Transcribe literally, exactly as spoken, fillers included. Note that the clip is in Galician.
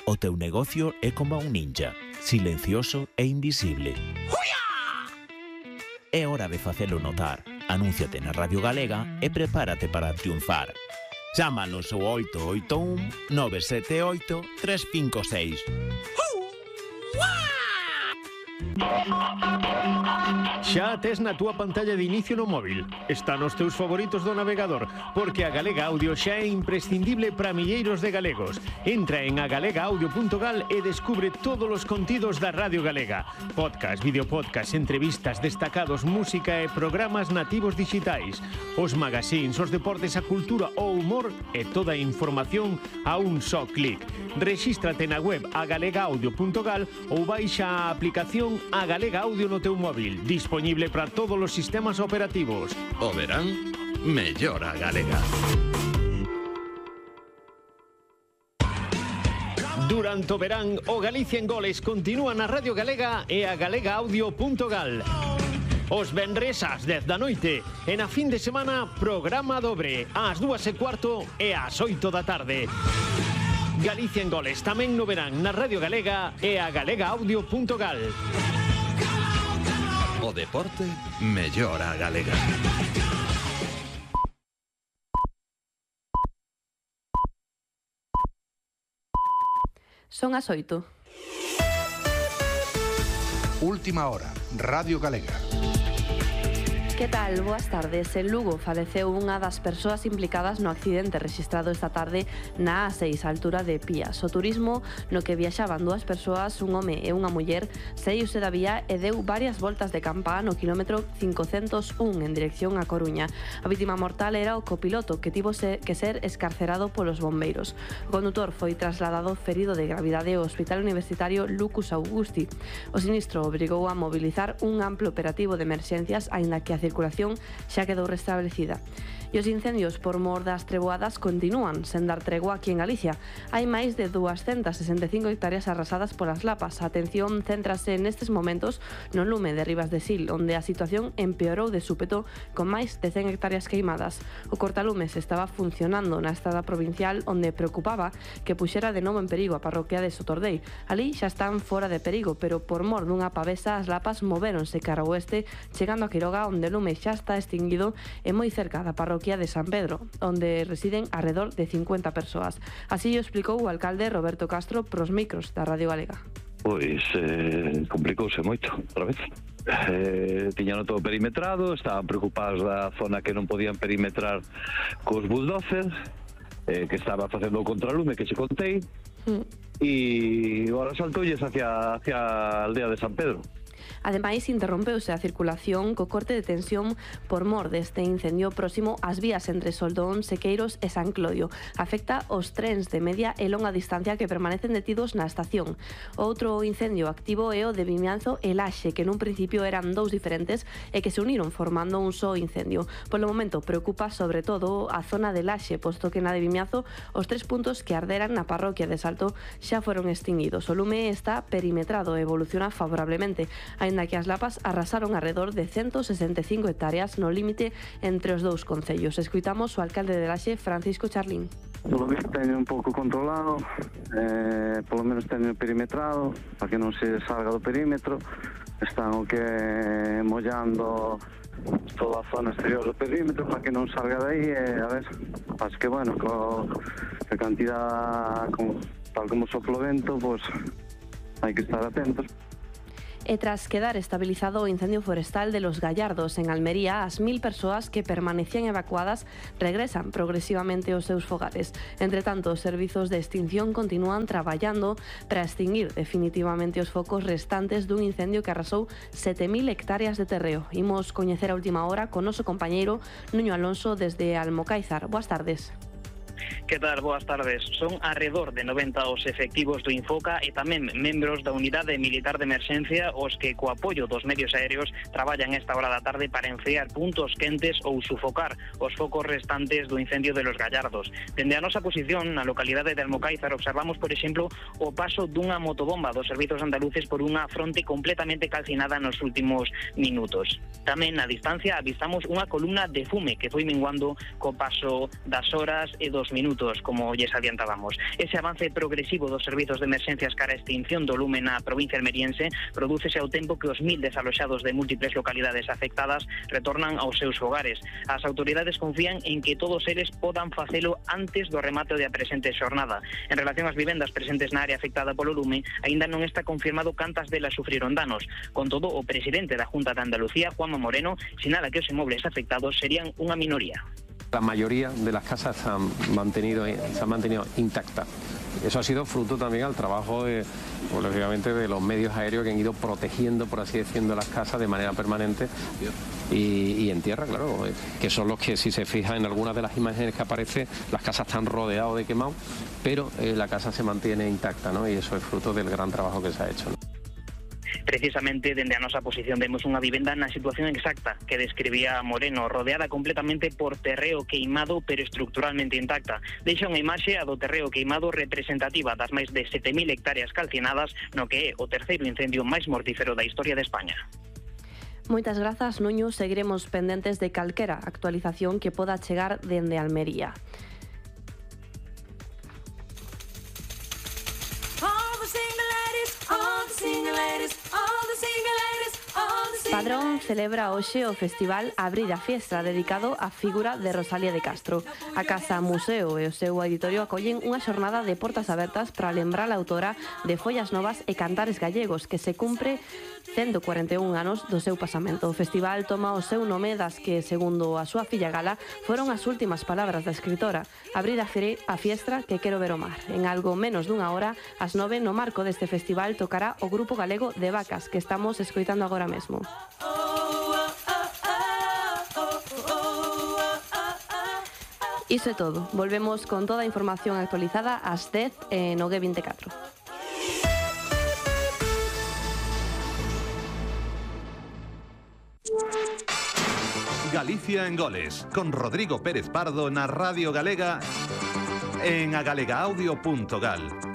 O teu negocio é como un ninja, silencioso e invisible. É hora de facelo notar. Anúnciate na Radio Galega e prepárate para triunfar. Chámanos ao oito oito un nove sete oito tres cinco seis. Xa tes na túa pantalla de inicio no móvil. Está nos teus favoritos do navegador, porque a Galega Audio xa é imprescindible para milleiros de galegos. Entra en a galega audio punto gal e descubre todos os contidos da Radio Galega. Podcast, videopodcast, entrevistas, destacados, música e programas nativos digitais. Os magazines, os deportes, a cultura, o humor e toda a información a un só clic. Rexístrate na web a galega audio punto gal ou baixa a aplicación A Galega Audio no teu móvil, disponible para todos os sistemas operativos. O verán, mellor a Galega. Durante o verán, o Galicia en Goles continúa na Radio Galega e a galega audio punto gal. Os venres ás dez da noite e na fin de semana programa dobre ás dúas e cuarto e ás oito da tarde. Galicia en Goles tamén no verán na Radio Galega e a galega audio punto gal. O deporte mellor a Galega. Son as oito. Última hora, Radio Galega. Que tal? Boas tardes. En Lugo faleceu unha das persoas implicadas no accidente rexistrado esta tarde na A seis, a altura de Pías. O turismo no que viaxaban dúas persoas, un home e unha muller, saíuse da vía e deu varias voltas de campa no quilómetro cincocentos un en dirección a Coruña. A vítima mortal era o copiloto, que tivo que ser escarcerado polos bombeiros. O condutor foi trasladado ferido de gravidade ao Hospital Universitario Lucus Augusti. O sinistro obrigou a mobilizar un amplo operativo de emerxencias, aínda que a circulación xa quedou restablecida. E os incendios por mor das treboadas continúan sen dar tregua aquí en Galicia. Hai máis de duascentas sesenta e cinco hectáreas arrasadas polas lapas. A atención céntrase nestes momentos no lume de Ribas de Sil, onde a situación empeorou de súpeto con máis de cen hectáreas queimadas. O cortalumes estaba funcionando na estrada provincial, onde preocupaba que puxera de novo en perigo a parroquia de Sotordei. Alí xa están fora de perigo, pero por mor dunha pavesa as lapas movéronse cara ao oeste, chegando a Quiroga, onde o lume xa está extinguido e moi cerca da parroquia de San Pedro, onde residen alrededor de cincuenta persoas. Así o explicou o alcalde Roberto Castro pros micros da Radio Galega. Pois eh, complicouse moito, outra vez. Eh, tiñano todo perimetrado, estaban preocupados da zona que non podían perimetrar cos bulldozers, eh, que estaba facendo o contralume que se contei, mm. e agora saltoulles hacia, hacia a aldea de San Pedro. Ademais, interrompeuse a circulación co corte de tensión por mor deste incendio próximo ás vías entre Soldón, Sequeiros e San Clodio. Afecta os trens de media e longa distancia que permanecen detidos na estación. Outro incendio activo é o de Vimianzo e Laxe, que nun principio eran dous diferentes e que se uniron formando un só incendio. Polo momento preocupa sobre todo a zona de Laxe, posto que na de Vimianzo os tres puntos que arderan na parroquia de Salto xa foron extinguidos. O lume está perimetrado e evoluciona favorablemente, aínda que as lapas arrasaron alrededor de ciento sesenta e cinco hectáreas no límite entre os dous concellos. Escuitamos o alcalde de Laxe, Francisco Charlín. Polo visto teño un pouco controlado, eh, polo menos teño perimetrado, para que non se salga do perímetro. Están o que mollando toda a zona exterior do perímetro para que non salga de aí, e a ver, pasa que bueno, co a cantidad, con, tal como sopla o vento, pois hai que estar atentos. E tras quedar estabilizado o incendio forestal de Los Gallardos en Almería, as mil persoas que permanecían evacuadas regresan progresivamente aos seus fogares. Entre tanto, os servizos de extinción continúan traballando para extinguir definitivamente os focos restantes dun incendio que arrasou sete mil hectáreas de terreo. Imos coñecer a última hora con noso compañeiro Nuño Alonso desde Almocáizar. Boas tardes. Que tal? Boas tardes. Son alrededor de noventa os efectivos do Infoca e tamén membros da Unidade Militar de Emerxencia os que, co apoio dos medios aéreos, traballan esta hora da tarde para enfriar puntos quentes ou sufocar os focos restantes do incendio de Los Gallardos. Dende a nosa posición, na localidade de Almocáizar, observamos, por exemplo, o paso dunha motobomba dos servizos andaluces por unha fronte completamente calcinada nos últimos minutos. Tamén, na distancia, avistamos unha columna de fume que foi menguando co paso das horas e dos dos minutos, como lles adiantábamos. Ese avance progresivo dos servizos de emerxencias cara a extinción do lume na provincia almeriense prodúcese ao tempo que os mil desaloxados de múltiples localidades afectadas retornan aos seus fogares. As autoridades confían en que todos eles podan facelo antes do remate da presente xornada. En relación ás vivendas presentes na área afectada polo lume, aínda non está confirmado cantas delas sufriron danos. Con todo, o presidente da Junta de Andalucía, Juanma Moreno, sinala que os inmobles afectados serían unha minoría. La mayoría de las casas se han mantenido, se han mantenido intactas. Eso ha sido fruto también al trabajo, de, pues, lógicamente, de los medios aéreos que han ido protegiendo, por así decirlo, las casas de manera permanente y, y en tierra, claro, que son los que, si se fija en algunas de las imágenes que aparece, las casas están rodeadas de quemados, pero eh, la casa se mantiene intacta, ¿no? Y eso es fruto del gran trabajo que se ha hecho, ¿no? Precisamente, dende a nosa posición, vemos unha vivenda na situación exacta que describía Moreno, rodeada completamente por terreo queimado, pero estructuralmente intacta. Deixa unha imaxe a do terreo queimado representativa das máis de sete mil hectáreas calcinadas, no que é o terceiro incendio máis mortífero da historia de España. Moitas grazas, Nuño. Seguiremos pendentes de calquera actualización que poda chegar dende Almería. Padrón celebra hoxe o festival Abrir a Fiestra, dedicado á figura de Rosalía de Castro. A Casa Museo e o seu auditorio acollen unha xornada de portas abertas para lembrar a autora de Follas Novas e Cantares Gallegos, que se cumpre ciento cuarenta e un anos do seu pasamento. O festival toma o seu nome das que, segundo a súa filla Gala, foron as últimas palabras da escritora. Abrir a, a fiestra que quero ver o mar. En algo menos dunha hora, ás nove, no marco deste festival, tocará o grupo galego de Vacas, que estamos escoitando agora mesmo. Iso é todo. Volvemos con toda a información actualizada ás dez no G veinticuatro. Galicia en Goles, con Rodrigo Pérez Pardo na Radio Galega en agalega audio punto gal.